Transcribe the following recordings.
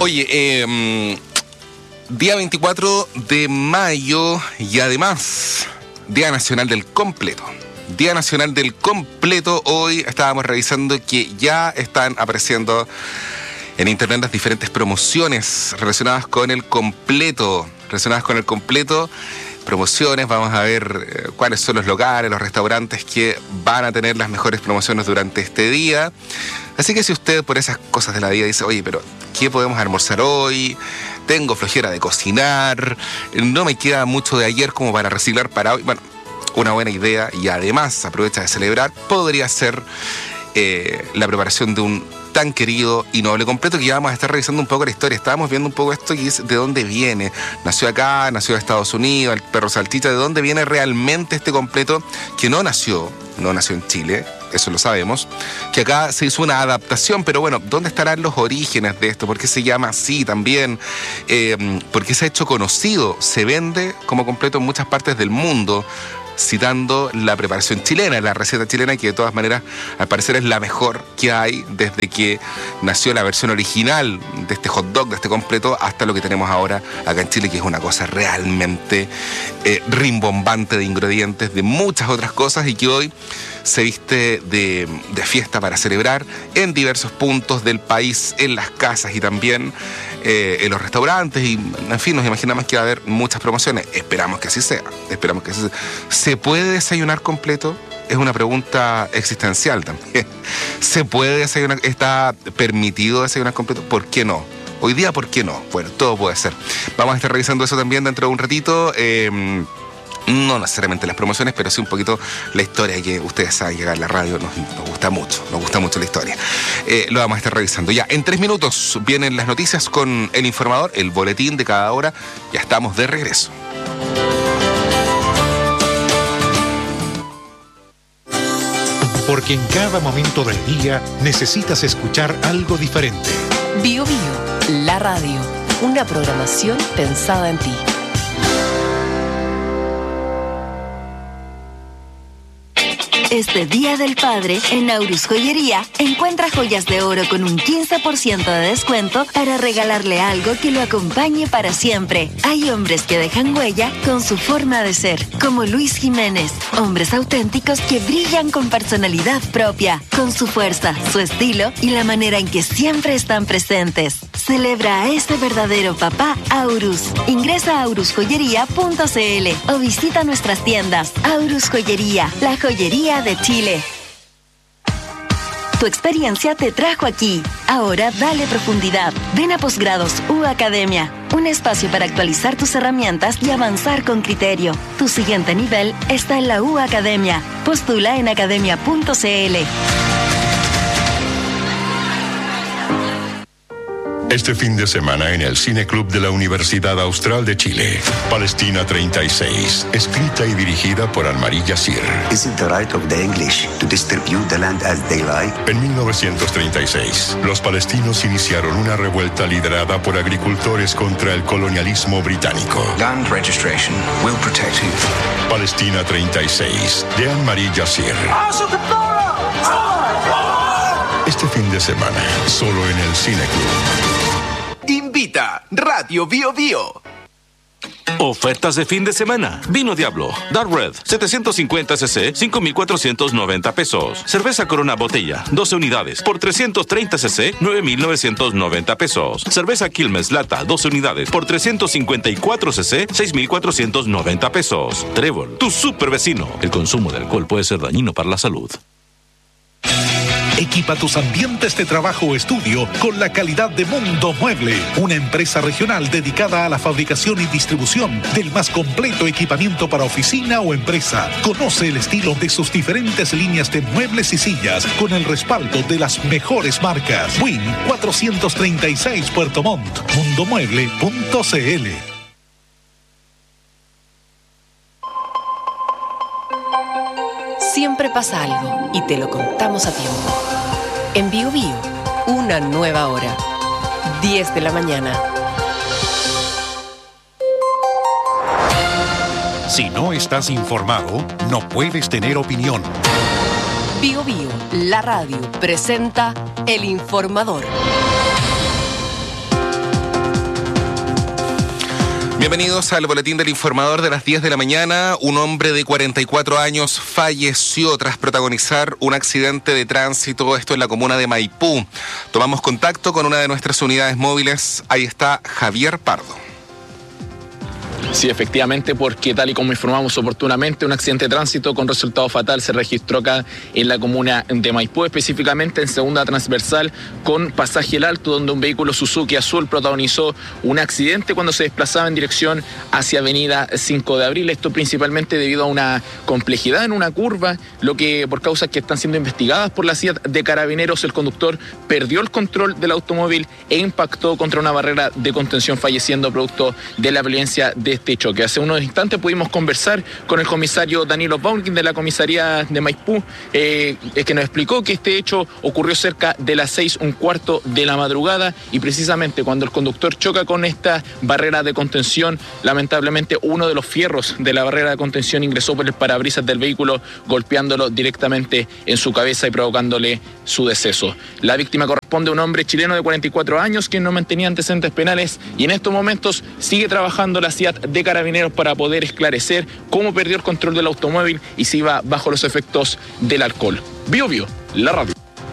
Oye, día 24 de mayo y además Día Nacional del Completo. Día Nacional del Completo. Hoy estábamos revisando que ya están apareciendo en internet las diferentes promociones relacionadas con el completo. Promociones, vamos a ver cuáles son los locales, los restaurantes que van a tener las mejores promociones durante este día. Así que si usted por esas cosas de la vida dice, oye, pero ¿qué podemos almorzar hoy? Tengo flojera de cocinar, no me queda mucho de ayer como para reciclar para hoy. Bueno, una buena idea y además aprovecha de celebrar, podría ser la preparación de un tan querido y noble completo, que ya vamos a estar revisando un poco la historia. Estábamos viendo un poco esto y es de dónde viene. Nació acá, nació en Estados Unidos, el perro salchicha. ¿De dónde viene realmente este completo? Que no nació en Chile, eso lo sabemos, que acá se hizo una adaptación, pero bueno, ¿dónde estarán los orígenes de esto? ¿Por qué se llama así también? ¿Por qué se ha hecho conocido? Se vende como completo en muchas partes del mundo, citando la preparación chilena, la receta chilena, que de todas maneras al parecer es la mejor que hay desde que nació la versión original de este hot dog, de este completo, hasta lo que tenemos ahora acá en Chile, que es una cosa realmente rimbombante de ingredientes, de muchas otras cosas, y que hoy se viste de fiesta para celebrar en diversos puntos del país, en las casas y también en los restaurantes, y en fin, nos imaginamos que va a haber muchas promociones. Esperamos que así sea. ¿Se puede desayunar completo? Es una pregunta existencial también. ¿Se puede desayunar? ¿Está permitido desayunar completo? ¿Por qué no? Hoy día, ¿por qué no? Bueno, todo puede ser. Vamos a estar revisando eso también dentro de un ratito. No necesariamente las promociones, pero sí un poquito la historia que ustedes saben, llegar a la radio nos gusta mucho la historia. Lo vamos a estar revisando. Ya, en 3 minutos vienen las noticias con El Informador, el boletín de cada hora. Ya estamos de regreso. Porque en cada momento del día necesitas escuchar algo diferente. Bio Bio, la radio, una programación pensada en ti. Este Día del Padre, en Aurus Joyería, encuentra joyas de oro con un 15% de descuento para regalarle algo que lo acompañe para siempre. Hay hombres que dejan huella con su forma de ser, como Luis Jiménez. Hombres auténticos que brillan con personalidad propia, con su fuerza, su estilo y la manera en que siempre están presentes. Celebra a este verdadero papá Aurus. Ingresa a aurusjoyería.cl o visita nuestras tiendas. Aurus Joyería, la joyería de Chile. Tu experiencia te trajo aquí. Ahora dale profundidad. Ven a Posgrados U Academia, un espacio para actualizar tus herramientas y avanzar con criterio. Tu siguiente nivel está en la U Academia. Postula en academia.cl. Este fin de semana en el Cine Club de la Universidad Austral de Chile, Palestina 36, escrita y dirigida por Anne-Marie Yassir. Is it the right of the English to distribute the land as they like? En 1936, los palestinos iniciaron una revuelta liderada por agricultores contra el colonialismo británico. Land registration will protect you. Palestina 36, de Anne-Marie Yassir. Este fin de semana, solo en el Cine Club. Invita Radio Bio Bio. Ofertas de fin de semana. Vino Diablo, Dark Red, 750 cc, 5,490 pesos. Cerveza Corona botella, 12 unidades, por 330 cc, 9,990 pesos. Cerveza Quilmes lata, 12 unidades, por 354 cc, 6,490 pesos. Trébol, tu super vecino. El consumo de alcohol puede ser dañino para la salud. Equipa tus ambientes de trabajo o estudio con la calidad de Mundo Mueble, una empresa regional dedicada a la fabricación y distribución del más completo equipamiento para oficina o empresa. Conoce el estilo de sus diferentes líneas de muebles y sillas con el respaldo de las mejores marcas. Win 436 Puerto Montt, mundomueble.cl. Siempre pasa algo y te lo contamos a tiempo. En Bio Bio, una nueva hora. 10 de la mañana. Si no estás informado, no puedes tener opinión. Bio Bio, la radio, presenta El Informador. Bienvenidos al boletín del informador de las 10 de la mañana. Un hombre de 44 años falleció tras protagonizar un accidente de tránsito, esto en la comuna de Maipú. Tomamos contacto con una de nuestras unidades móviles. Ahí está Javier Pardo. Sí, efectivamente, porque tal y como informamos oportunamente, un accidente de tránsito con resultado fatal se registró acá en la comuna de Maipú, específicamente en segunda transversal con pasaje El Alto, donde un vehículo Suzuki azul protagonizó un accidente cuando se desplazaba en dirección hacia avenida 5 de abril. Esto principalmente debido a una complejidad en una curva, lo que por causas que están siendo investigadas por la CIA de Carabineros, el conductor perdió el control del automóvil e impactó contra una barrera de contención, falleciendo producto de la violencia de este choque. Hace unos instantes pudimos conversar con el comisario Danilo Baumkin de la comisaría de Maipú, que nos explicó que este hecho ocurrió cerca de las 6:15 de la madrugada, y precisamente cuando el conductor choca con esta barrera de contención, lamentablemente uno de los fierros de la barrera de contención ingresó por el parabrisas del vehículo, golpeándolo directamente en su cabeza y provocándole su deceso. La víctima corresponde a un hombre chileno de 44 años quien no mantenía antecedentes penales, y en estos momentos sigue trabajando la CIA de Carabineros para poder esclarecer cómo perdió el control del automóvil y si iba bajo los efectos del alcohol. Bio Bio, la radio.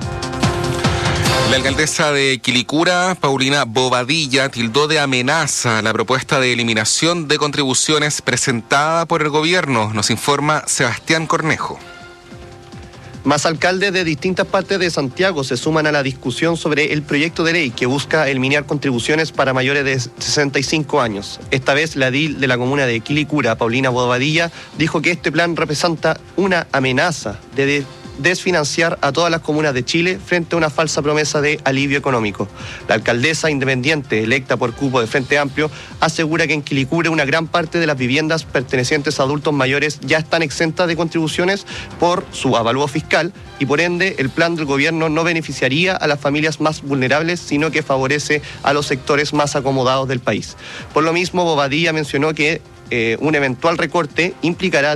La alcaldesa de Quilicura, Paulina Bobadilla, tildó de amenaza la propuesta de eliminación de contribuciones presentada por el gobierno. Nos informa Sebastián Cornejo. Más alcaldes de distintas partes de Santiago se suman a la discusión sobre el proyecto de ley que busca eliminar contribuciones para mayores de 65 años. Esta vez la edil de la comuna de Quilicura, Paulina Bobadilla, dijo que este plan representa una amenaza de desfinanciar a todas las comunas de Chile frente a una falsa promesa de alivio económico. La alcaldesa independiente, electa por cupo de Frente Amplio, asegura que en Quilicura una gran parte de las viviendas pertenecientes a adultos mayores ya están exentas de contribuciones por su avalúo fiscal, y por ende el plan del gobierno no beneficiaría a las familias más vulnerables, sino que favorece a los sectores más acomodados del país. Por lo mismo, Bobadilla mencionó que un eventual recorte impactará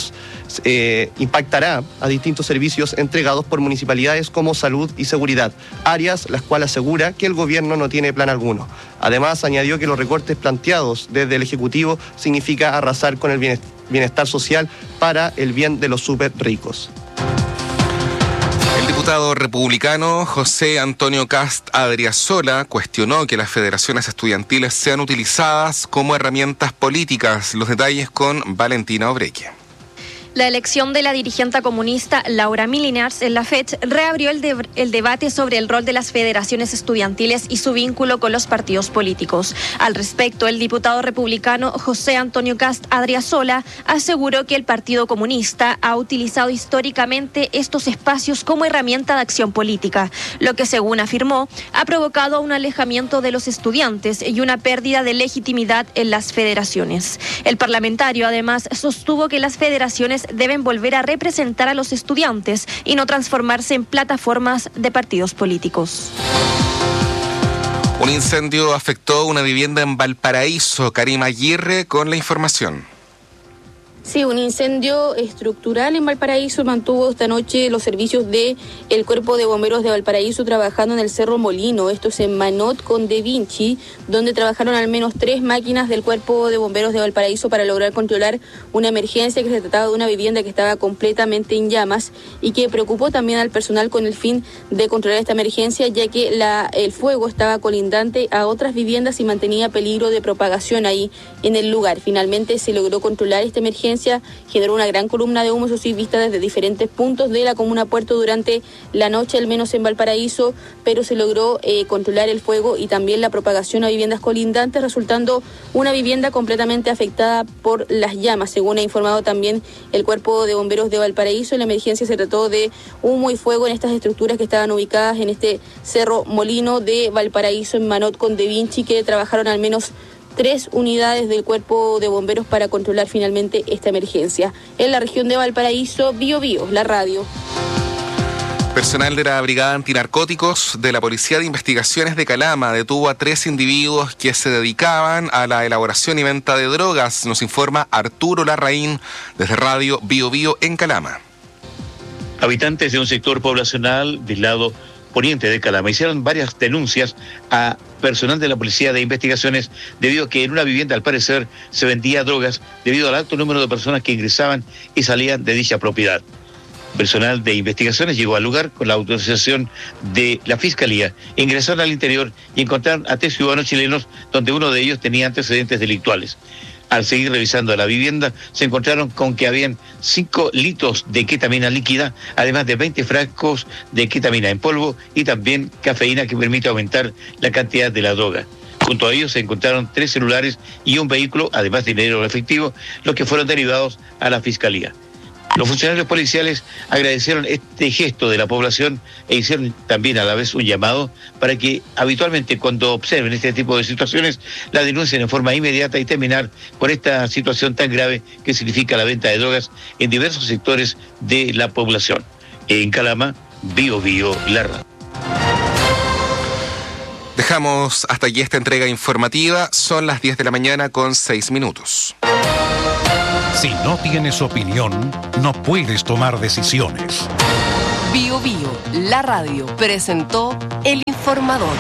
a distintos servicios entregados por municipalidades como salud y seguridad, áreas las cuales asegura que el gobierno no tiene plan alguno. Además, añadió que los recortes planteados desde el Ejecutivo significa arrasar con el bienestar social para el bien de los súper ricos. El diputado republicano José Antonio Cast Adriasola cuestionó que las federaciones estudiantiles sean utilizadas como herramientas políticas. Los detalles con Valentina Obreque. La elección de la dirigente comunista Laura Millinars en la FECH reabrió el debate sobre el rol de las federaciones estudiantiles y su vínculo con los partidos políticos. Al respecto, el diputado republicano José Antonio Cast Adriasola aseguró que el Partido Comunista ha utilizado históricamente estos espacios como herramienta de acción política, lo que, según afirmó, ha provocado un alejamiento de los estudiantes y una pérdida de legitimidad en las federaciones. El parlamentario además sostuvo que las federaciones deben volver a representar a los estudiantes y no transformarse en plataformas de partidos políticos. Un incendio afectó una vivienda en Valparaíso. Karima Aguirre con la información. Sí, un incendio estructural en Valparaíso mantuvo esta noche los servicios del Cuerpo de Bomberos de Valparaíso trabajando en el Cerro Molino. Esto es en Manot con De Vinci, donde trabajaron al menos 3 máquinas del Cuerpo de Bomberos de Valparaíso para lograr controlar una emergencia que se trataba de una vivienda que estaba completamente en llamas y que preocupó también al personal con el fin de controlar esta emergencia, ya que el fuego estaba colindante a otras viviendas y mantenía peligro de propagación ahí en el lugar. Finalmente se logró controlar esta emergencia. Generó una gran columna de humo, eso sí, vista desde diferentes puntos de la comuna Puerto durante la noche, al menos en Valparaíso, pero se logró controlar el fuego y también la propagación a viviendas colindantes, resultando una vivienda completamente afectada por las llamas. Según ha informado también el Cuerpo de Bomberos de Valparaíso, en la emergencia se trató de humo y fuego en estas estructuras que estaban ubicadas en este Cerro Molino de Valparaíso, en Manot con De Vinci, que trabajaron al menos 3 unidades del Cuerpo de Bomberos para controlar finalmente esta emergencia. En la región de Valparaíso, Bio Bio, la radio. Personal de la Brigada Antinarcóticos de la Policía de Investigaciones de Calama detuvo a 3 individuos que se dedicaban a la elaboración y venta de drogas. Nos informa Arturo Larraín desde Radio Bio Bio en Calama. Habitantes de un sector poblacional del lado poniente de Calama. Hicieron varias denuncias a personal de la Policía de Investigaciones debido a que en una vivienda al parecer se vendía drogas debido al alto número de personas que ingresaban y salían de dicha propiedad. Personal de investigaciones llegó al lugar con la autorización de la Fiscalía. Ingresaron al interior y encontraron a 3 ciudadanos chilenos, donde uno de ellos tenía antecedentes delictuales. Al seguir revisando la vivienda, se encontraron con que habían 5 litros de ketamina líquida, además de 20 frascos de ketamina en polvo y también cafeína que permite aumentar la cantidad de la droga. Junto a ellos se encontraron 3 celulares y un vehículo, además de dinero efectivo, los que fueron derivados a la Fiscalía. Los funcionarios policiales agradecieron este gesto de la población e hicieron también a la vez un llamado para que habitualmente cuando observen este tipo de situaciones la denuncien en forma inmediata y terminar con esta situación tan grave que significa la venta de drogas en diversos sectores de la población. En Calama, Bio Bio, la radio. Dejamos hasta aquí esta entrega informativa. Son las 10 de la mañana con 6 minutos. Si no tienes opinión, no puedes tomar decisiones. Bio Bio, la radio, presentó El Informador.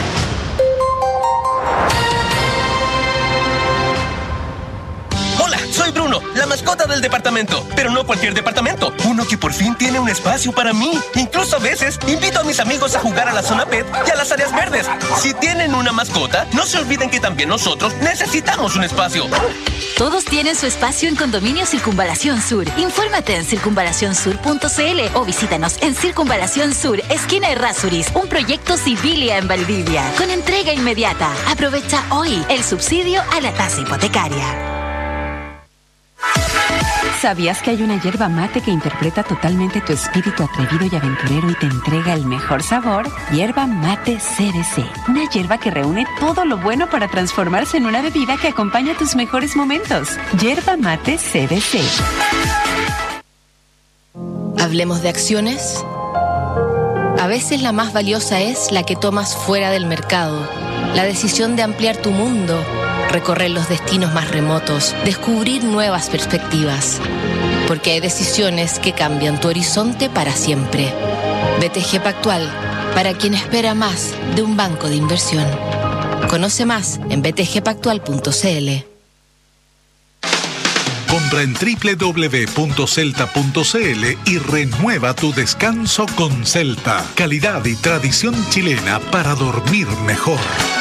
Hola, soy Bruno, la mascota del departamento. Pero no cualquier departamento, uno que por fin tiene un espacio para mí. Incluso a veces invito a mis amigos a jugar a la zona pet y a las áreas verdes. Si tienen una mascota, no se olviden que también nosotros necesitamos un espacio. Todos tienen su espacio en Condominio Circunvalación Sur. Infórmate en circunvalacionsur.cl o visítanos en Circunvalación Sur, esquina Errázuriz, un proyecto Civilia en Valdivia, con entrega inmediata. Aprovecha hoy el subsidio a la tasa hipotecaria. ¿Sabías que hay una yerba mate que interpreta totalmente tu espíritu atrevido y aventurero y te entrega el mejor sabor? Yerba Mate CDC. Una yerba que reúne todo lo bueno para transformarse en una bebida que acompaña tus mejores momentos. Yerba Mate CDC. Hablemos de acciones. A veces la más valiosa es la que tomas fuera del mercado. La decisión de ampliar tu mundo, recorrer los destinos más remotos, descubrir nuevas perspectivas. Porque hay decisiones que cambian tu horizonte para siempre. BTG Pactual, para quien espera más de un banco de inversión. Conoce más en btgpactual.cl. Compra en www.celta.cl y renueva tu descanso con Celta. Calidad y tradición chilena para dormir mejor.